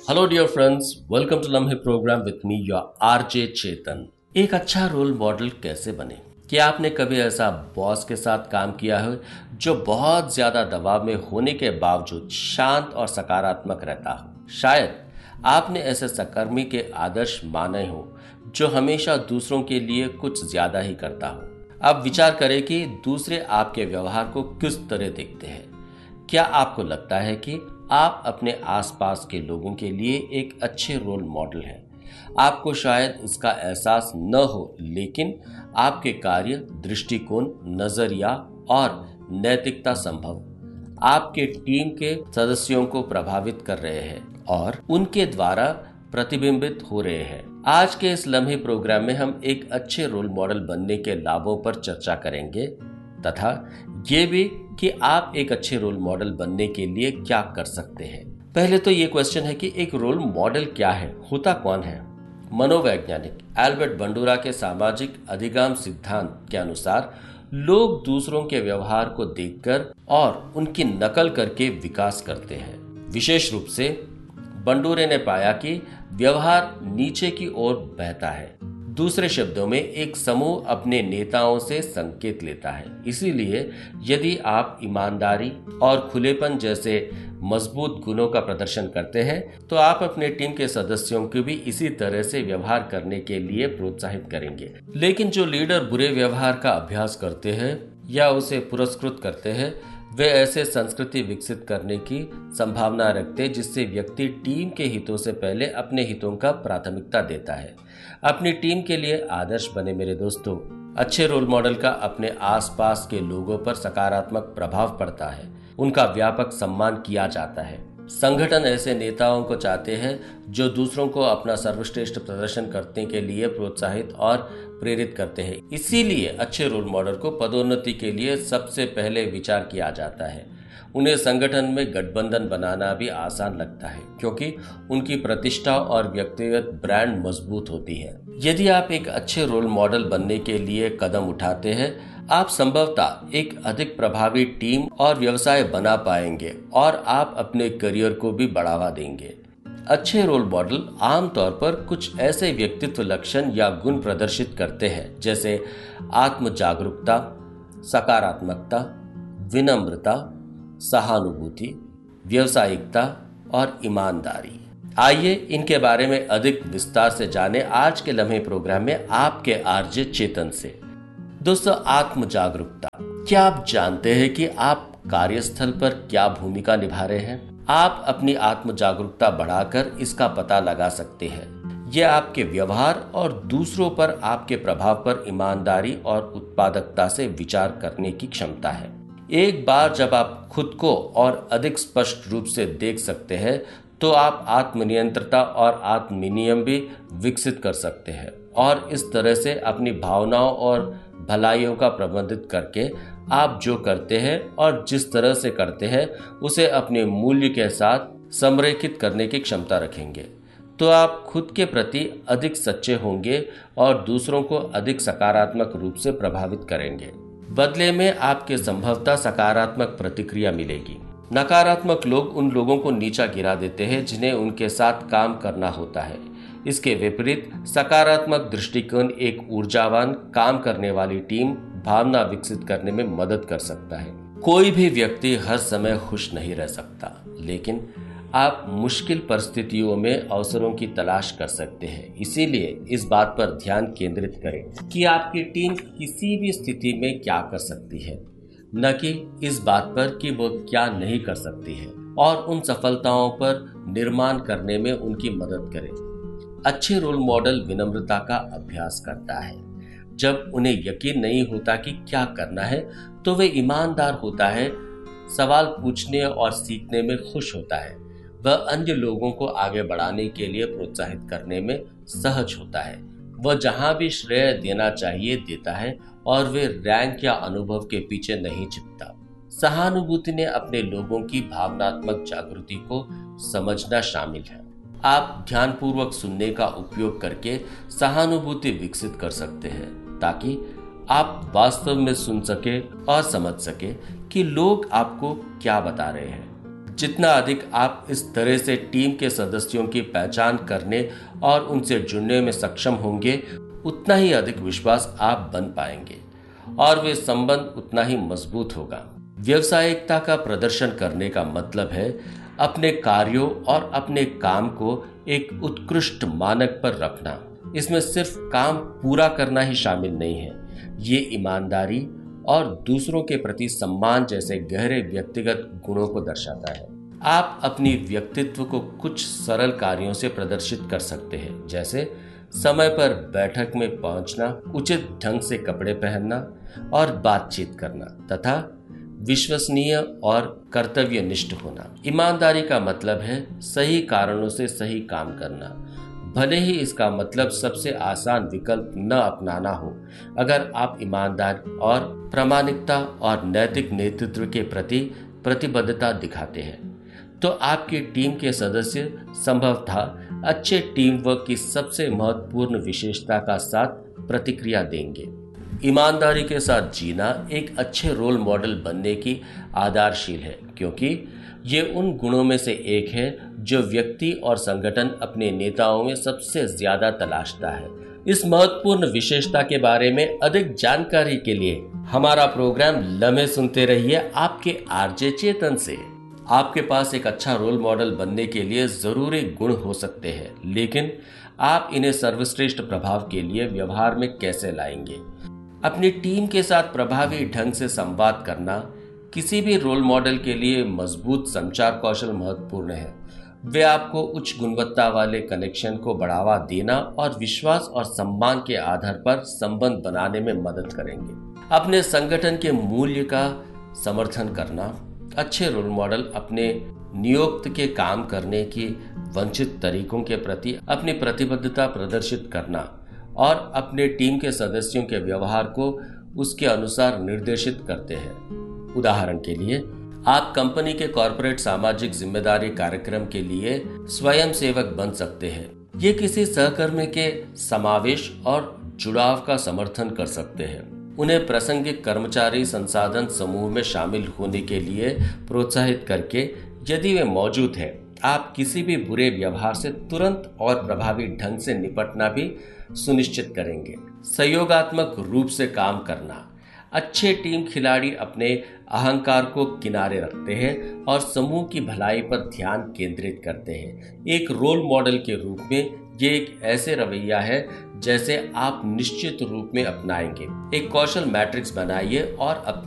Hello dear friends, welcome to लम्हे programme with me your RJ चेतन। एक अच्छा role model कैसे बने? क्या आपने कभी ऐसा बॉस के साथ काम किया है जो बहुत ज्यादा दबाव में होने के बावजूद शांत और सकारात्मक रहता हो? शायद आपने ऐसे सहकर्मी के आदर्श माने हो जो हमेशा दूसरों के लिए कुछ ज्यादा ही करता हो। अब विचार करें कि दूसरे आपके व्यवहार को किस तरह देखते हैं। क्या आपको लगता है कि आप अपने आसपास के लोगों के लिए एक अच्छे रोल मॉडल हैं? आपको शायद इसका एहसास न हो, लेकिन आपके कार्य, दृष्टिकोण, नजरिया और नैतिकता संभव आपके टीम के सदस्यों को प्रभावित कर रहे हैं और उनके द्वारा प्रतिबिंबित हो रहे हैं। आज के इस लम्हे प्रोग्राम में हम एक अच्छे रोल मॉडल बनने के लाभों पर चर्चा करेंगे तथा ये भी कि आप एक अच्छे रोल मॉडल बनने के लिए क्या कर सकते हैं। पहले तो ये क्वेश्चन है कि एक रोल मॉडल क्या है, होता कौन है? मनोवैज्ञानिक एल्बर्ट बंडूरा के सामाजिक अधिगम सिद्धांत के अनुसार लोग दूसरों के व्यवहार को देखकर और उनकी नकल करके विकास करते हैं। विशेष रूप से बंडूरे ने पाया कि व्यवहार नीचे की ओर बहता है। दूसरे शब्दों में, एक समूह अपने नेताओं से संकेत लेता है। इसीलिए यदि आप ईमानदारी और खुलेपन जैसे मजबूत गुणों का प्रदर्शन करते हैं तो आप अपने टीम के सदस्यों को भी इसी तरह से व्यवहार करने के लिए प्रोत्साहित करेंगे। लेकिन जो लीडर बुरे व्यवहार का अभ्यास करते हैं या उसे पुरस्कृत करते हैं, वे ऐसे संस्कृति विकसित करने की संभावना रखते जिससे व्यक्ति टीम के हितों से पहले अपने हितों का प्राथमिकता देता है। अपनी टीम के लिए आदर्श बने मेरे दोस्तों। अच्छे रोल मॉडल का अपने आसपास के लोगों पर सकारात्मक प्रभाव पड़ता है, उनका व्यापक सम्मान किया जाता है। संगठन ऐसे नेताओं को चाहते हैं जो दूसरों को अपना सर्वश्रेष्ठ प्रदर्शन करने के लिए प्रोत्साहित और प्रेरित करते हैं। इसीलिए अच्छे रोल मॉडल को पदोन्नति के लिए सबसे पहले विचार किया जाता है। उन्हें संगठन में गठबंधन बनाना भी आसान लगता है क्योंकि उनकी प्रतिष्ठा और व्यक्तिगत ब्रांड मजबूत होती है। यदि आप एक अच्छे रोल मॉडल बनने के लिए कदम उठाते हैं, आप संभवतः एक अधिक प्रभावी टीम और व्यवसाय बना पाएंगे और आप अपने करियर को भी बढ़ावा देंगे। अच्छे रोल मॉडल आमतौर पर कुछ ऐसे व्यक्तित्व लक्षण या गुण प्रदर्शित करते हैं जैसे आत्म जागरूकता, सकारात्मकता, विनम्रता, सहानुभूति, व्यावसायिकता और ईमानदारी। आइए इनके बारे में अधिक विस्तार से जानें आज के लम्हे प्रोग्राम में आपके आरजे चेतन से। दोस्तों, आत्म जागरूकता। क्या आप जानते हैं कि आप कार्यस्थल पर क्या भूमिका निभा रहे हैं? आप अपनी आत्म जागरूकता बढ़ाकर इसका पता लगा सकते हैं। यह आपके व्यवहार और दूसरों पर आपके प्रभाव पर ईमानदारी और उत्पादकता से विचार करने की क्षमता है। एक बार जब आप खुद को और अधिक स्पष्ट रूप से देख सकते हैं तो आप आत्मनियंत्रणता और आत्मनियम भी विकसित कर सकते हैं और इस तरह से अपनी भावनाओं और भलाइयों का प्रबंधित करके आप जो करते हैं और जिस तरह से करते हैं उसे अपने मूल्य के साथ संरेखित करने की क्षमता रखेंगे तो आप खुद के प्रति अधिक सच्चे होंगे और दूसरों को अधिक सकारात्मक रूप से प्रभावित करेंगे। बदले में आपके संभवतः सकारात्मक प्रतिक्रिया मिलेगी। नकारात्मक लोग उन लोगों को नीचा गिरा देते हैं जिन्हें उनके साथ काम करना होता है। इसके विपरीत सकारात्मक दृष्टिकोण एक ऊर्जावान काम करने वाली टीम भावना विकसित करने में मदद कर सकता है। कोई भी व्यक्ति हर समय खुश नहीं रह सकता, लेकिन आप मुश्किल परिस्थितियों में अवसरों की तलाश कर सकते हैं। इसीलिए इस बात पर ध्यान केंद्रित करें कि आपकी टीम किसी भी स्थिति में क्या कर सकती है, न कि इस बात पर कि वो क्या नहीं कर सकती है, और उन सफलताओं पर निर्माण करने में उनकी मदद करें। अच्छे रोल मॉडल विनम्रता का अभ्यास करता है। जब उन्हें यकीन नहीं होता कि क्या करना है तो वे ईमानदार होता है, सवाल पूछने और सीखने में खुश होता है। वह अन्य लोगों को आगे बढ़ाने के लिए प्रोत्साहित करने में सहज होता है। वह जहां भी श्रेय देना चाहिए देता है और वे रैंक या अनुभव के पीछे नहीं छिपता। सहानुभूति ने अपने लोगों की भावनात्मक जागृति को समझना शामिल है। आप ध्यानपूर्वक सुनने का उपयोग करके सहानुभूति विकसित कर सकते हैं ताकि आप वास्तव में सुन सके और समझ सके कि लोग आपको क्या बता रहे हैं। जितना अधिक आप इस तरह से टीम के सदस्यों की पहचान करने और उनसे जुड़ने में सक्षम होंगे, उतना ही अधिक विश्वास आप बन पाएंगे और वे संबंध उतना ही मजबूत होगा। व्यावसायिकता का प्रदर्शन करने का मतलब है अपने कार्यों और अपने काम को एक उत्कृष्ट मानक पर रखना। इसमें सिर्फ काम पूरा करना ही शामिल नहीं है, ये ईमानदारी और दूसरों के प्रति सम्मान जैसे गहरे व्यक्तिगत गुणों को दर्शाता है। आप अपनी व्यक्तित्व को कुछ सरल कार्यों से प्रदर्शित कर सकते हैं, जैसे समय पर बैठक में पहुंचना, उचित ढंग से कपड़े पहनना और बातचीत करना तथा विश्वसनीय और कर्तव्यनिष्ठ होना। ईमानदारी का मतलब है सही कारणों से सही काम करना, भले ही इसका मतलब सबसे आसान विकल्प न अपनाना हो। अगर आप ईमानदार और प्रामाणिकता और नैतिक नेतृत्व के प्रति प्रतिबद्धता दिखाते हैं, तो आपकी टीम के सदस्य संभवतः अच्छे टीम वर्क की सबसे महत्वपूर्ण विशेषता का साथ प्रतिक्रिया देंगे। ईमानदारी के साथ जीना एक अच्छे रोल मॉडल बनने की आधारशिला है, क्योंकि ये उन गुणों में से एक है जो व्यक्ति और संगठन अपने नेताओं में सबसे ज्यादा तलाशता है। इस महत्वपूर्ण विशेषता के बारे में अधिक जानकारी के लिए हमारा प्रोग्राम लम्हे सुनते रहिए आपके आरजे चेतन से। आपके पास एक अच्छा रोल मॉडल बनने के लिए जरूरी गुण हो सकते हैं, लेकिन आप इन्हें सर्वश्रेष्ठ प्रभाव के लिए व्यवहार में कैसे लाएंगे? अपनी टीम के साथ प्रभावी ढंग से संवाद करना किसी भी रोल मॉडल के लिए मजबूत संचार कौशल महत्वपूर्ण है। वे आपको उच्च गुणवत्ता वाले कनेक्शन को बढ़ावा देना और विश्वास और सम्मान के आधार पर संबंध बनाने में मदद करेंगे। अपने संगठन के मूल्य का समर्थन करना। अच्छे रोल मॉडल अपने नियोक्त के काम करने की वंचित तरीकों के प्रति अपनी प्रतिबद्धता प्रदर्शित करना और अपने टीम के सदस्यों के व्यवहार को उसके अनुसार निर्देशित करते हैं। उदाहरण के लिए, आप कंपनी के कॉर्पोरेट सामाजिक जिम्मेदारी कार्यक्रम के लिए स्वयं सेवक बन सकते हैं। ये किसी सहकर्मी के समावेश और जुड़ाव का समर्थन कर सकते हैं। उन्हें प्रासंगिक कर्मचारी संसाधन समूह में शामिल होने के लिए प्रोत्साहित करके, यदि वे मौजूद हैं, आप किसी भी बुरे व्यवहार से तुरंत और प्रभावी ढंग से निपटना भी सुनिश्चित करेंगे। सहयोगात्मक रूप से काम करना। अच्छे टीम खिलाड़ी अपने अहंकार को किनारे रखते हैं और समूह की भलाई पर ध्यान केंद्रित करते हैं। एक रोल मॉडल के रूप में ये एक ऐसे रवैया है जैसे आप निश्चित रूप में अपनाएंगे। एक कौशल मैट्रिक्स बनाइए और अपनी